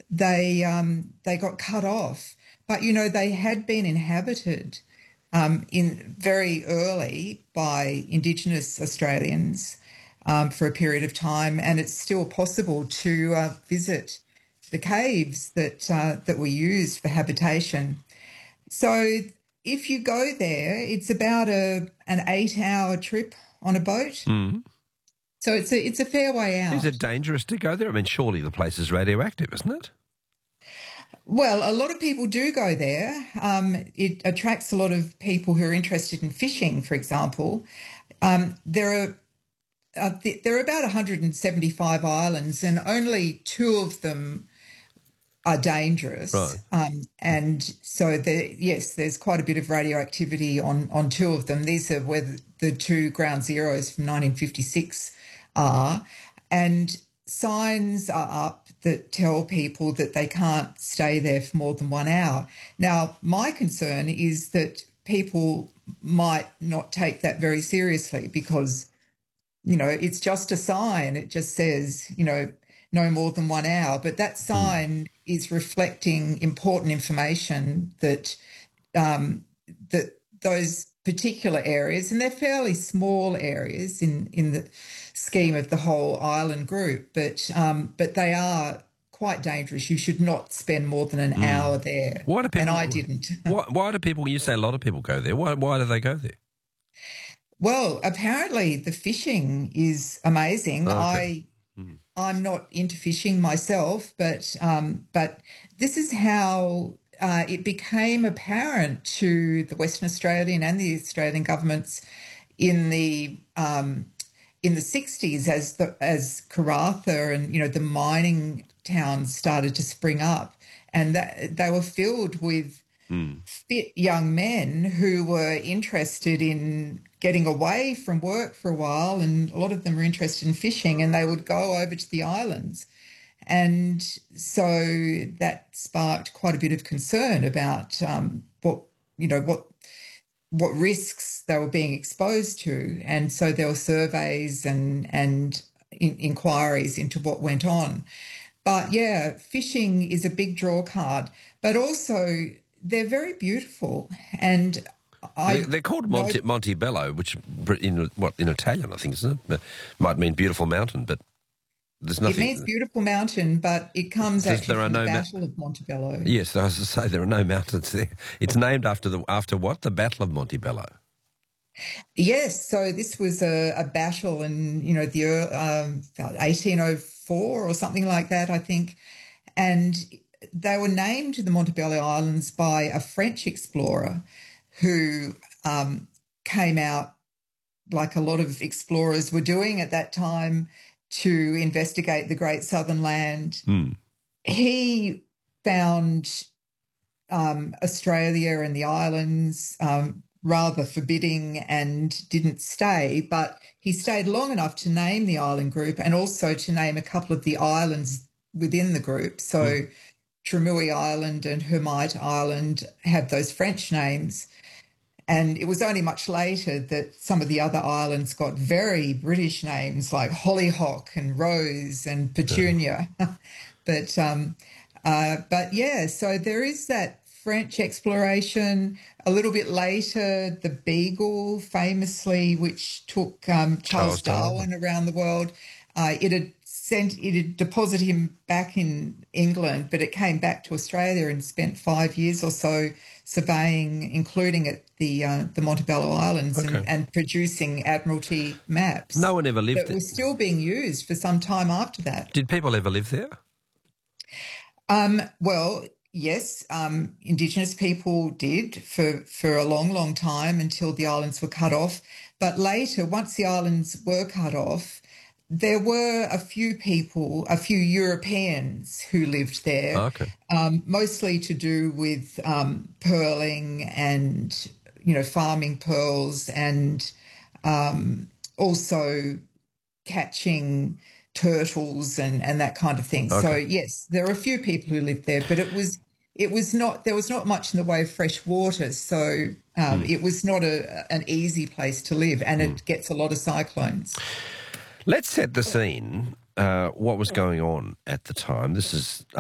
they got cut off. But, they had been inhabited in very early by Indigenous Australians for a period of time, and it's still possible to visit the caves that were used for habitation. So if you go there, it's about an 8-hour trip on a boat. Mm. So it's a fair way out. Is it dangerous to go there? I mean, surely the place is radioactive, isn't it? Well, a lot of people do go there. It attracts a lot of people who are interested in fishing, for example. There are about 175 islands, and only 2 of them are dangerous. Right. And so, there's quite a bit of radioactivity on 2 of them. These are where the 2 ground zeros from 1956 are. And signs are up that tell people that they can't stay there for more than 1 hour. Now, my concern is that people might not take that very seriously because, it's just a sign. It just says, no more than 1 hour. But that sign is reflecting important information that that those particular areas, and they're fairly small areas in the scheme of the whole island group, but they are quite dangerous. You should not spend more than an hour there. Why do people, and I didn't. Why do people, you say a lot of people go there, why do they go there? Well, apparently the fishing is amazing. Okay. I'm not into fishing myself, but this is how it became apparent to the Western Australian and the Australian governments in the 60s as Karratha and the mining towns started to spring up, and that they were filled with fit young men who were interested in getting away from work for a while, and a lot of them were interested in fishing, and they would go over to the islands. And so that sparked quite a bit of concern about what risks they were being exposed to. And so there were surveys and inquiries into what went on. But yeah, fishing is a big draw card, but also they're very beautiful. And they're called Montebello, which in Italian, I think, isn't it? Might mean beautiful mountain, but there's nothing. It means beautiful mountain, but it comes actually from the Battle of Montebello. Yes, I was to say there are no mountains there. It's named after what? The Battle of Montebello. Yes, so this was a battle in the 1804 or something like that, I think, and they were named the Montebello Islands by a French explorer who came out, like a lot of explorers were doing at that time, to investigate the Great Southern Land. He found Australia and the islands rather forbidding and didn't stay, but he stayed long enough to name the island group and also to name a couple of the islands within the group. So Tremui Island and Hermite Island have those French names. And it was only much later that some of the other islands got very British names like Hollyhock and Rose and Petunia. But yeah, so there is that French exploration. A little bit later, the Beagle, famously, which took Charles Darwin around the world. It had deposited him back in England, but it came back to Australia and spent 5 years or so surveying, including at the Montebello Islands, and producing Admiralty maps. No one ever lived there. It was still being used for some time after that. Did people ever live there? Well, yes, Indigenous people did for a long, long time until the islands were cut off. But later, once the islands were cut off, there were a few Europeans who lived there, mostly to do with pearling and, farming pearls and also catching turtles and that kind of thing. So, yes, there are a few people who lived there, but there was not much in the way of fresh water. So it was not an easy place to live, and it gets a lot of cyclones. Let's set the scene, what was going on at the time. This is